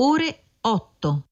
ore 8.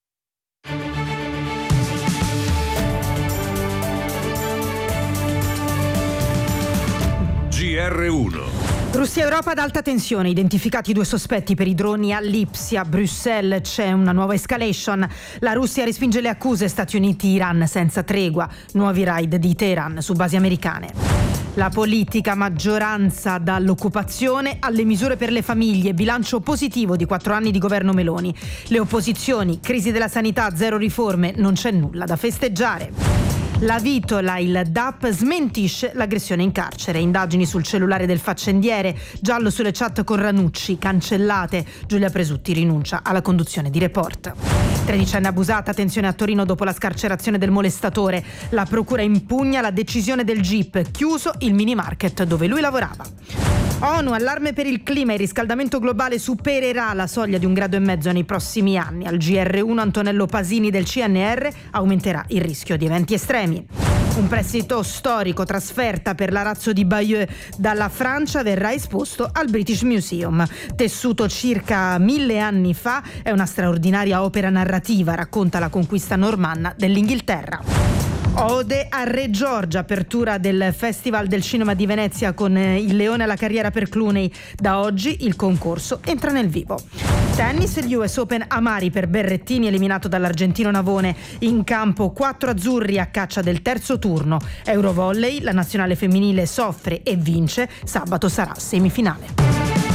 GR1. Russia-Europa ad alta tensione, identificati 2 sospetti per i droni a Lipsia. Bruxelles, c'è una nuova escalation. La Russia respinge le accuse, Stati Uniti-Iran senza tregua. Nuovi raid di Teheran su basi americane. La politica, maggioranza dall'occupazione alle misure per le famiglie, bilancio positivo di 4 anni di governo Meloni. Le opposizioni, crisi della sanità, 0 riforme, non c'è nulla da festeggiare. La Vitola, il DAP smentisce l'aggressione in carcere. Indagini sul cellulare del faccendiere, giallo sulle chat con Ranucci, cancellate. Giulia Presutti rinuncia alla conduzione di Report. 13enne abusata, tensione a Torino dopo la scarcerazione del molestatore. La procura impugna la decisione del GIP, chiuso il mini market dove lui lavorava. ONU, allarme per il clima, il riscaldamento globale supererà la soglia di 1,5 gradi nei prossimi anni. Al GR1 Antonello Pasini del CNR aumenterà il rischio di eventi estremi. Un prestito storico, trasferta per l'arazzo di Bayeux dalla Francia, verrà esposto al British Museum. Tessuto circa 1000 anni fa, è una straordinaria opera narrativa, racconta la conquista normanna dell'Inghilterra. Ode a Re Giorgia, apertura del Festival del Cinema di Venezia con Il Leone alla carriera per Clooney. Da oggi il concorso entra nel vivo. Tennis, gli US Open a Mari per Berrettini, eliminato dall'argentino Navone. In campo 4 azzurri a caccia del terzo turno. Eurovolley, la nazionale femminile soffre e vince. Sabato sarà semifinale.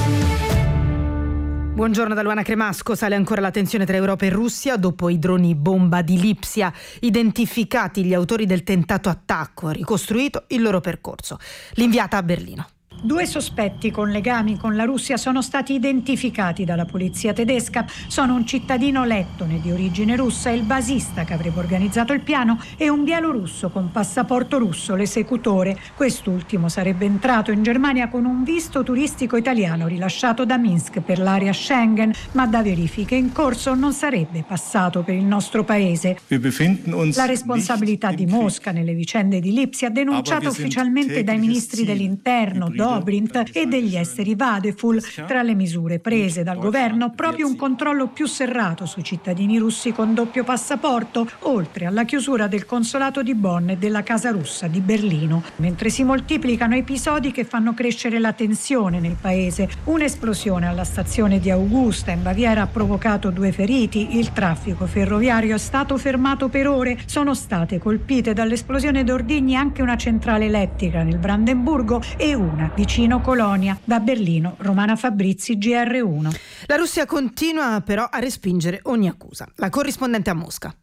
Buongiorno da Luana Cremasco. Sale ancora la tensione tra Europa e Russia dopo i droni bomba di Lipsia. Identificati gli autori del tentato attacco, ricostruito il loro percorso. L'inviata a Berlino. 2 sospetti con legami con la Russia sono stati identificati dalla polizia tedesca. Sono un cittadino lettone di origine russa, il basista che avrebbe organizzato il piano, e un bielorusso con passaporto russo, l'esecutore. Quest'ultimo sarebbe entrato in Germania con un visto turistico italiano rilasciato da Minsk per l'area Schengen, ma da verifiche in corso non sarebbe passato per il nostro paese. La responsabilità di Mosca nelle vicende di Lipsia, denunciata ufficialmente dai ministri dell'interno Dobrindt e degli esteri Vadeful. Tra le misure prese dal governo, proprio un controllo più serrato sui cittadini russi con doppio passaporto, oltre alla chiusura del consolato di Bonn e della Casa Russa di Berlino. Mentre si moltiplicano episodi che fanno crescere la tensione nel paese. Un'esplosione alla stazione di Augusta in Baviera ha provocato 2 feriti. Il traffico ferroviario è stato fermato per ore. Sono state colpite dall'esplosione d'ordigni anche una centrale elettrica nel Brandeburgo e una vicino Colonia. Da Berlino, Romana Fabrizi, GR1. La Russia continua però a respingere ogni accusa. La corrispondente a Mosca.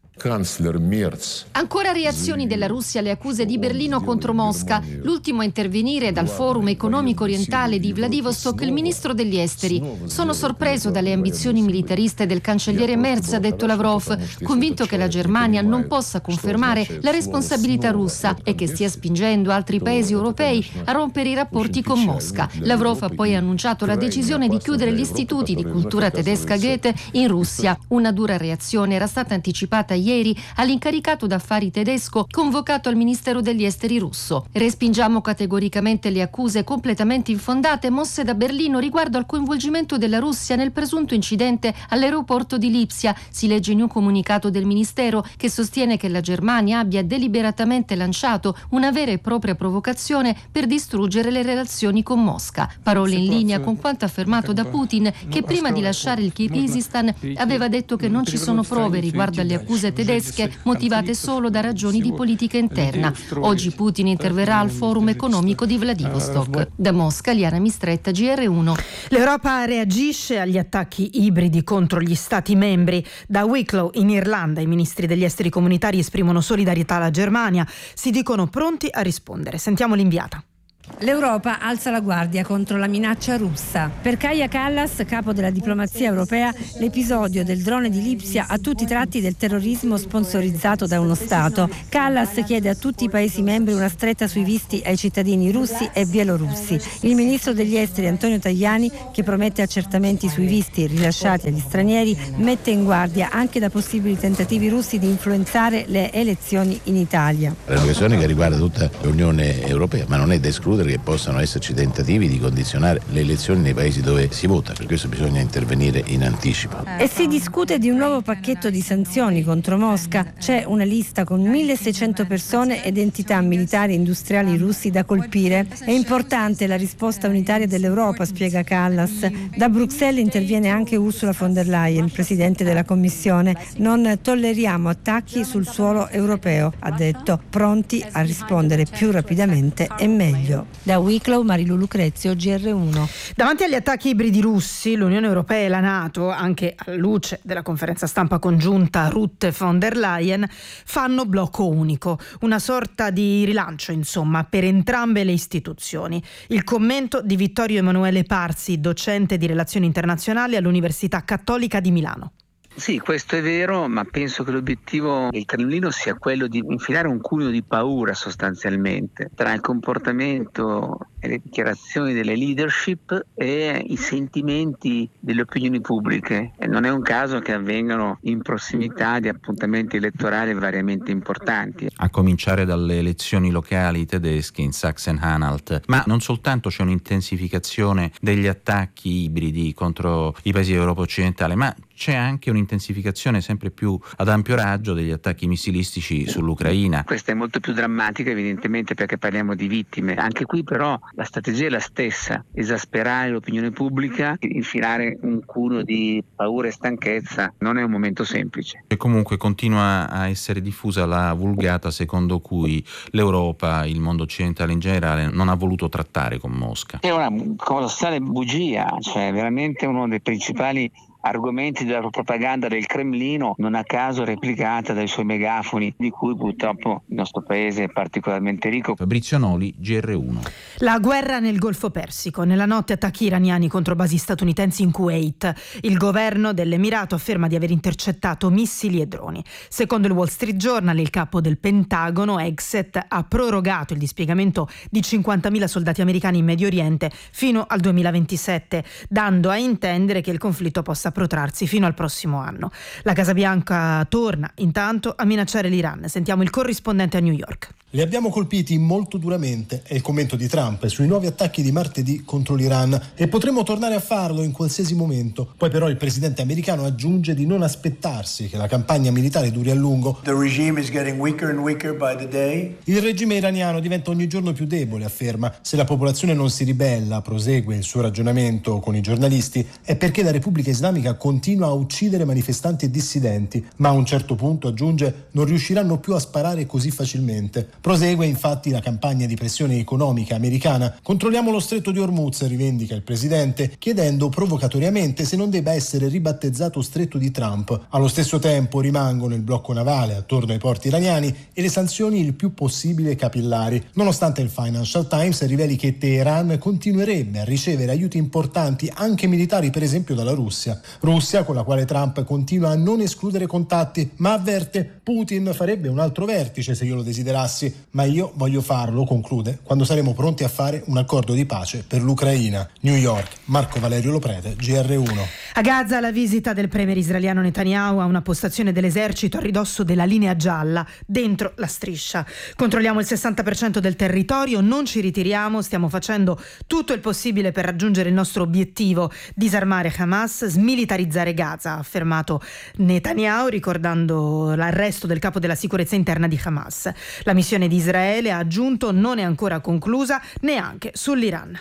Ancora reazioni della Russia alle accuse di Berlino contro Mosca. L'ultimo a intervenire dal Forum economico orientale di Vladivostok, il ministro degli esteri. Sono sorpreso dalle ambizioni militariste del cancelliere Merz, ha detto Lavrov, convinto che la Germania non possa confermare la responsabilità russa e che stia spingendo altri paesi europei a rompere i rapporti con Mosca. Lavrov ha poi annunciato la decisione di chiudere gli istituti di cultura tedesca Goethe in Russia. Una dura reazione era stata anticipata ieri all'incaricato d'affari tedesco convocato al Ministero degli Esteri russo. Respingiamo categoricamente le accuse completamente infondate mosse da Berlino riguardo al coinvolgimento della Russia nel presunto incidente all'aeroporto di Lipsia, si legge in un comunicato del Ministero che sostiene che la Germania abbia deliberatamente lanciato una vera e propria provocazione per distruggere le relazioni con Mosca. Parole in linea con quanto affermato da Putin, che prima di lasciare il Kirghizistan aveva detto che non ci sono prove riguardo alle accuse tedesche motivate solo da ragioni di politica interna. Oggi Putin interverrà al Forum economico di Vladivostok. Da Mosca, Liana Mistretta, GR1. L'Europa reagisce agli attacchi ibridi contro gli Stati membri. Da Wicklow in Irlanda i ministri degli esteri comunitari esprimono solidarietà alla Germania, si dicono pronti a rispondere. Sentiamo l'inviata. L'Europa alza la guardia contro la minaccia russa. Per Kaja Kallas, capo della diplomazia europea, l'episodio del drone di Lipsia ha tutti i tratti del terrorismo sponsorizzato da uno Stato. Kallas chiede a tutti i Paesi membri una stretta sui visti ai cittadini russi e bielorussi. Il ministro degli esteri Antonio Tajani, che promette accertamenti sui visti rilasciati agli stranieri, mette in guardia anche da possibili tentativi russi di influenzare le elezioni in Italia. È una questione che riguarda tutta l'Unione Europea, ma non è da escludere escludere che possano esserci tentativi di condizionare le elezioni nei paesi dove si vota, per questo bisogna intervenire in anticipo. E si discute di un nuovo pacchetto di sanzioni contro Mosca. C'è una lista con 1.600 persone ed entità militari e industriali russi da colpire. È importante la risposta unitaria dell'Europa, spiega Kallas. Da Bruxelles interviene anche Ursula von der Leyen, presidente della Commissione. Non tolleriamo attacchi sul suolo europeo, ha detto, pronti a rispondere più rapidamente e meglio. Da Wicklow, Marilu Lucrezio, GR1. Davanti agli attacchi ibridi russi, l'Unione Europea e la NATO, anche alla luce della conferenza stampa congiunta Rutte-von der Leyen, fanno blocco unico, una sorta di rilancio, insomma, per entrambe le istituzioni. Il commento di Vittorio Emanuele Parsi, docente di relazioni internazionali all'Università Cattolica di Milano. Sì, questo è vero, ma penso che l'obiettivo del Cremlino sia quello di infilare un cuneo di paura sostanzialmente tra il comportamento e le dichiarazioni delle leadership e i sentimenti delle opinioni pubbliche. E non è un caso che avvengano in prossimità di appuntamenti elettorali variamente importanti. A cominciare dalle elezioni locali tedesche in Sachsen-Anhalt. Ma non soltanto c'è un'intensificazione degli attacchi ibridi contro i paesi d'Europa occidentale, ma c'è anche un'intensificazione sempre più ad ampio raggio degli attacchi missilistici sull'Ucraina. Questa è molto più drammatica evidentemente perché parliamo di vittime. Anche qui però la strategia è la stessa: esasperare l'opinione pubblica, infilare un cuneo di paura e stanchezza non è un momento semplice. E comunque continua a essere diffusa la vulgata secondo cui l'Europa, il mondo occidentale in generale, non ha voluto trattare con Mosca. È una colossale bugia, cioè veramente uno dei principali argomenti della propaganda del Cremlino, non a caso replicata dai suoi megafoni, di cui purtroppo il nostro paese è particolarmente ricco. Fabrizio Noli, GR1. La guerra nel Golfo Persico. Nella notte attacchi iraniani contro basi statunitensi in Kuwait. Il governo dell'Emirato afferma di aver intercettato missili e droni. Secondo il Wall Street Journal, il capo del Pentagono, Hegseth, ha prorogato il dispiegamento di 50.000 soldati americani in Medio Oriente fino al 2027, dando a intendere che il conflitto possa protrarsi fino al prossimo anno. La Casa Bianca torna intanto a minacciare l'Iran. Sentiamo il corrispondente a New York. Li abbiamo colpiti molto duramente, è il commento di Trump sui nuovi attacchi di martedì contro l'Iran, e potremo tornare a farlo in qualsiasi momento. Poi però il presidente americano aggiunge di non aspettarsi che la campagna militare duri a lungo. The regime is getting weaker and weaker by the day. Il regime iraniano diventa ogni giorno più debole, afferma. Se la popolazione non si ribella, prosegue il suo ragionamento con i giornalisti, è perché la Repubblica Islamica continua a uccidere manifestanti e dissidenti, ma a un certo punto, aggiunge, non riusciranno più a sparare così facilmente. Prosegue infatti la campagna di pressione economica americana. Controlliamo lo stretto di Hormuz, rivendica il presidente, chiedendo provocatoriamente se non debba essere ribattezzato stretto di Trump. Allo stesso tempo rimangono il blocco navale attorno ai porti iraniani e le sanzioni il più possibile capillari, nonostante il Financial Times riveli che Teheran continuerebbe a ricevere aiuti importanti, anche militari, per esempio dalla Russia con la quale Trump continua a non escludere contatti, ma avverte: Putin farebbe un altro vertice se io lo desiderassi, ma io voglio farlo, conclude, quando saremo pronti a fare un accordo di pace per l'Ucraina. New York, Marco Valerio Loprete, GR1. A Gaza la visita del premier israeliano Netanyahu a una postazione dell'esercito a ridosso della linea gialla, dentro la striscia. Controlliamo il 60% del territorio, non ci ritiriamo, stiamo facendo tutto il possibile per raggiungere il nostro obiettivo: disarmare Hamas, smilitarizzare Gaza, ha affermato Netanyahu, ricordando l'arresto del capo della sicurezza interna di Hamas. La missione di Israele, ha aggiunto, non è ancora conclusa neanche sull'Iran.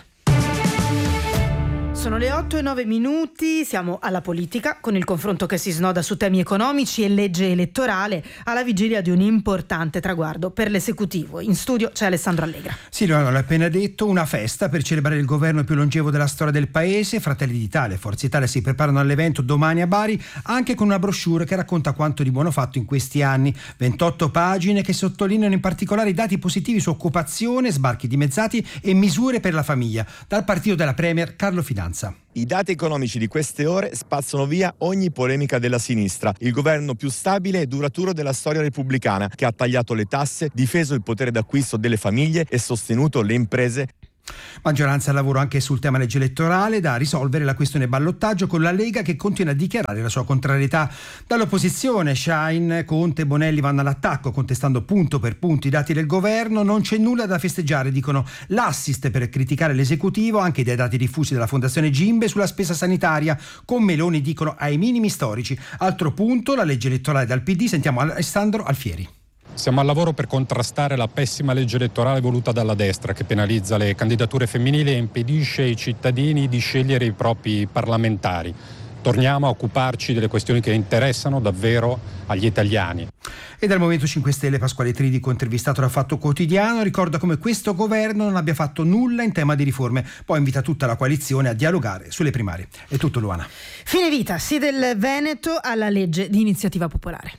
Sono le 8:09, siamo alla politica, con il confronto che si snoda su temi economici e legge elettorale, alla vigilia di un importante traguardo per l'esecutivo. In studio c'è Alessandro Allegra. Sì, lo hanno appena detto, una festa per celebrare il governo più longevo della storia del paese. Fratelli d'Italia e Forza Italia si preparano all'evento domani a Bari, anche con una brochure che racconta quanto di buono fatto in questi anni. 28 pagine che sottolineano in particolare i dati positivi su occupazione, sbarchi dimezzati e misure per la famiglia. Dal partito della Premier, Carlo Fidanza. I dati economici di queste ore spazzano via ogni polemica della sinistra. Il governo più stabile e duraturo della storia repubblicana, che ha tagliato le tasse, difeso il potere d'acquisto delle famiglie e sostenuto le imprese. Maggioranza al lavoro anche sul tema legge elettorale, da risolvere la questione ballottaggio, con la Lega che continua a dichiarare la sua contrarietà. Dall'opposizione Schlein, Conte e Bonelli vanno all'attacco contestando punto per punto i dati del governo. Non c'è nulla da festeggiare, dicono l'assist per criticare l'esecutivo anche dai dati diffusi dalla Fondazione Gimbe sulla spesa sanitaria, con Meloni dicono ai minimi storici. Altro punto, la legge elettorale dal PD, sentiamo Alessandro Alfieri. Siamo al lavoro per contrastare la pessima legge elettorale voluta dalla destra che penalizza le candidature femminili e impedisce ai cittadini di scegliere i propri parlamentari. Torniamo a occuparci delle questioni che interessano davvero agli italiani. E dal Movimento 5 Stelle Pasquale Tridico, intervistato da Fatto Quotidiano, ricorda come questo governo non abbia fatto nulla in tema di riforme, poi invita tutta la coalizione a dialogare sulle primarie. È tutto, Luana. Fine vita, sì del Veneto alla legge di iniziativa popolare.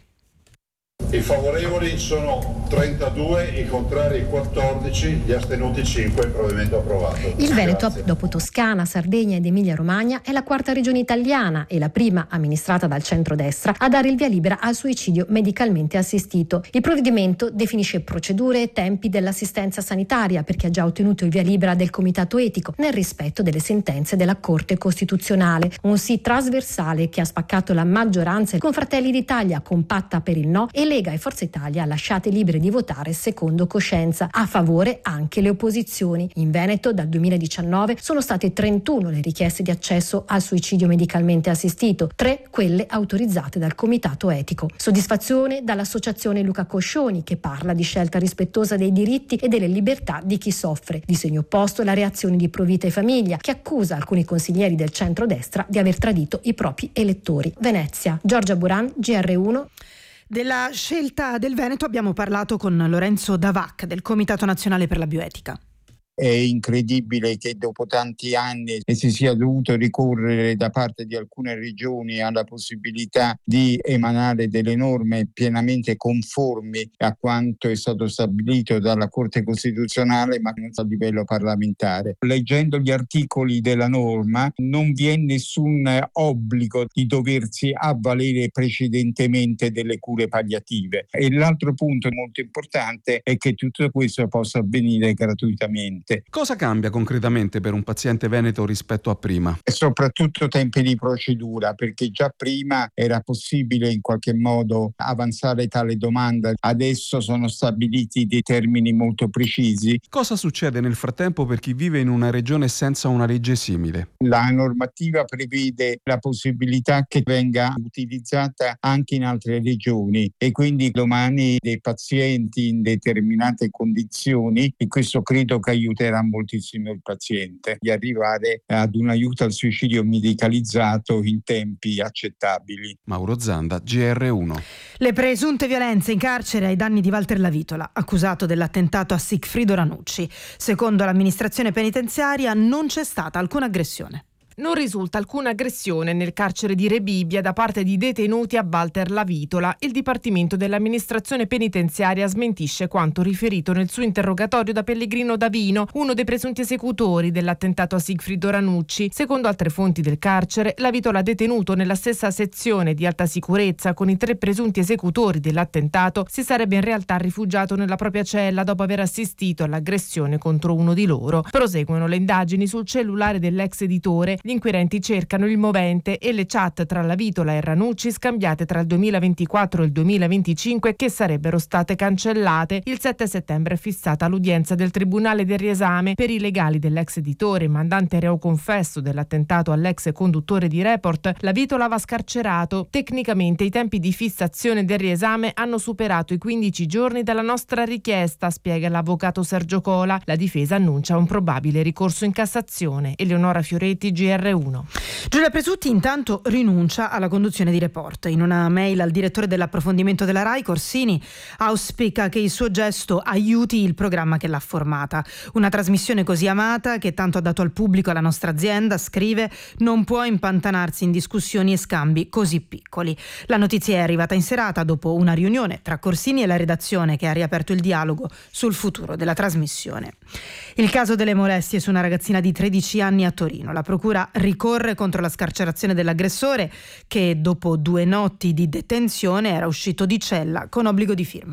I favorevoli sono 32, i contrari 14, gli astenuti 5, il provvedimento approvato. Il Veneto, Grazie. dopo Toscana, Sardegna ed Emilia-Romagna, è la quarta regione italiana e la prima amministrata dal centrodestra a dare il via libera al suicidio medicalmente assistito. Il provvedimento definisce procedure e tempi dell'assistenza sanitaria per chi ha già ottenuto il via libera del Comitato Etico nel rispetto delle sentenze della Corte Costituzionale. Un sì trasversale che ha spaccato la maggioranza con Fratelli d'Italia compatta per il no e Lega e Forza Italia lasciate libere di votare secondo coscienza. A favore anche le opposizioni. In Veneto dal 2019 sono state 31 le richieste di accesso al suicidio medicalmente assistito, 3 quelle autorizzate dal Comitato Etico. Soddisfazione dall'associazione Luca Coscioni, che parla di scelta rispettosa dei diritti e delle libertà di chi soffre. Di segno opposto la reazione di Provita e Famiglia, che accusa alcuni consiglieri del centrodestra di aver tradito i propri elettori. Venezia, Giorgia Buran, GR1. Della scelta del Veneto abbiamo parlato con Lorenzo Davac del Comitato Nazionale per la Bioetica. È incredibile che dopo tanti anni si sia dovuto ricorrere da parte di alcune regioni alla possibilità di emanare delle norme pienamente conformi a quanto è stato stabilito dalla Corte Costituzionale, ma non a livello parlamentare. Leggendo gli articoli della norma non vi è nessun obbligo di doversi avvalere precedentemente delle cure palliative. E l'altro punto molto importante è che tutto questo possa avvenire gratuitamente. Cosa cambia concretamente per un paziente veneto rispetto a prima? E soprattutto tempi di procedura, perché già prima era possibile in qualche modo avanzare tale domanda. Adesso sono stabiliti dei termini molto precisi. Cosa succede nel frattempo per chi vive in una regione senza una legge simile? La normativa prevede la possibilità che venga utilizzata anche in altre regioni e quindi domani dei pazienti in determinate condizioni, e questo credo che aiuterà moltissimo il paziente di arrivare ad un aiuto al suicidio medicalizzato in tempi accettabili. Mauro Zanda, GR1. Le presunte violenze in carcere ai danni di Walter Lavitola, accusato dell'attentato a Sigfrido Ranucci. Secondo l'amministrazione penitenziaria non c'è stata alcuna aggressione. Non risulta alcuna aggressione nel carcere di Rebibbia da parte di detenuti a Walter Lavitola. Il Dipartimento dell'amministrazione penitenziaria smentisce quanto riferito nel suo interrogatorio da Pellegrino Davino, uno dei presunti esecutori dell'attentato a Sigfrido Ranucci. Secondo altre fonti del carcere, Lavitola, detenuto nella stessa sezione di alta sicurezza con i 3 presunti esecutori dell'attentato, si sarebbe in realtà rifugiato nella propria cella dopo aver assistito all'aggressione contro uno di loro. Proseguono le indagini sul cellulare dell'ex editore. Gli inquirenti cercano il movente e le chat tra Lavitola e Ranucci scambiate tra il 2024 e il 2025 che sarebbero state cancellate. Il 7 settembre è fissata l'udienza del Tribunale del Riesame per i legali dell'ex editore, mandante reo confesso dell'attentato all'ex conduttore di Report. Lavitola va scarcerato. Tecnicamente i tempi di fissazione del riesame hanno superato i 15 giorni dalla nostra richiesta, spiega l'avvocato Sergio Cola. La difesa annuncia un probabile ricorso in Cassazione. Eleonora Fioretti, GR1. Giulia Presutti intanto rinuncia alla conduzione di Report. In una mail al direttore dell'approfondimento della RAI, Corsini auspica che il suo gesto aiuti il programma che l'ha formata. Una trasmissione così amata che tanto ha dato al pubblico alla nostra azienda, scrive, non può impantanarsi in discussioni e scambi così piccoli. La notizia è arrivata in serata dopo una riunione tra Corsini e la redazione che ha riaperto il dialogo sul futuro della trasmissione. Il caso delle molestie su una ragazzina di 13 anni a Torino. La procura ricorre contro la scarcerazione dell'aggressore che dopo 2 notti di detenzione era uscito di cella con obbligo di firma.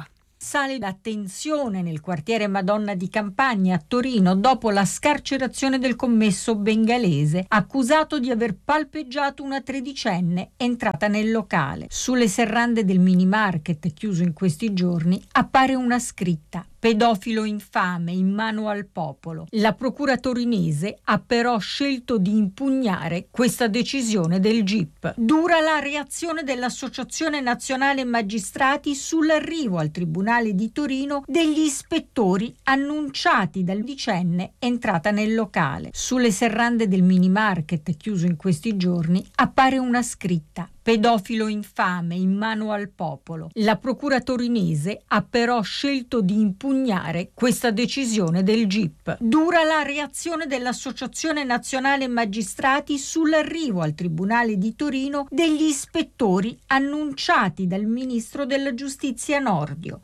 Sale la tensione nel quartiere Madonna di Campagna a Torino dopo la scarcerazione del commesso bengalese accusato di aver palpeggiato una tredicenne entrata nel locale. Sulle serrande del mini market chiuso in questi giorni appare una scritta: pedofilo infame in mano al popolo. La procura torinese ha però scelto di impugnare questa decisione del GIP. Dura la reazione dell'Associazione Nazionale Magistrati sull'arrivo al Tribunale di Torino degli ispettori annunciati dal dicenne entrata nel locale. Sulle serrande del mini market chiuso in questi giorni appare una scritta: pedofilo infame in mano al popolo. La procura torinese ha però scelto di impugnare questa decisione del GIP. Dura la reazione dell'Associazione Nazionale Magistrati sull'arrivo al Tribunale di Torino degli ispettori annunciati dal ministro della Giustizia Nordio.